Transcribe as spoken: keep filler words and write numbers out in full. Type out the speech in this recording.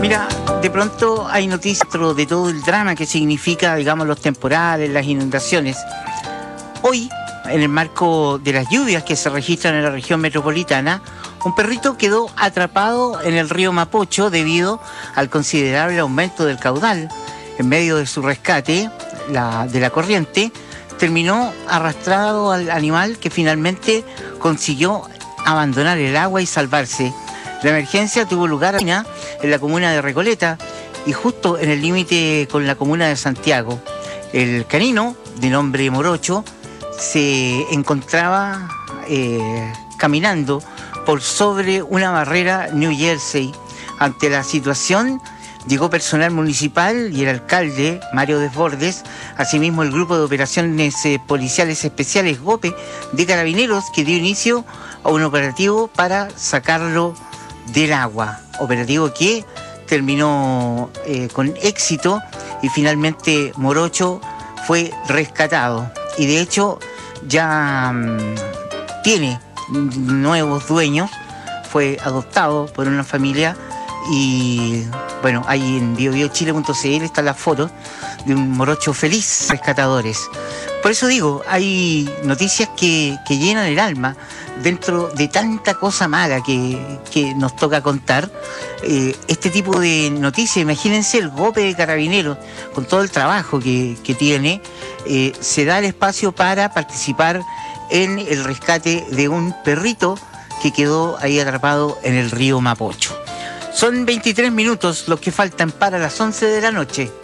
Mira, de pronto hay noticias de todo el drama que significa, digamos, los temporales, las inundaciones. Hoy, en el marco de las lluvias que se registran en la región metropolitana, un perrito quedó atrapado en el río Mapocho debido al considerable aumento del caudal. En medio de su rescate la, de la corriente, terminó arrastrado al animal que finalmente consiguió abandonar el agua y salvarse. La emergencia tuvo lugar en la comuna de Recoleta y justo en el límite con la comuna de Santiago. El canino, de nombre Morocho, se encontraba eh, caminando por sobre una barrera New Jersey. Ante la situación llegó personal municipal y el alcalde, Mario Desbordes, asimismo el grupo de operaciones eh, policiales especiales GOPE de Carabineros, que dio inicio a un operativo para sacarlo del agua, operativo que terminó eh, con éxito y finalmente Morocho fue rescatado y de hecho ya mmm, tiene nuevos dueños, fue adoptado por una familia y bueno, ahí en bio bio chile punto c l están las fotos de un Morocho feliz, rescatadores. Por eso digo, hay noticias que, que llenan el alma dentro de tanta cosa mala que, que nos toca contar. Eh, este tipo de noticias, imagínense el GOPE de Carabineros, con todo el trabajo que, que tiene, eh, se da el espacio para participar en el rescate de un perrito que quedó ahí atrapado en el río Mapocho. Son veintitrés minutos los que faltan para las once de la noche.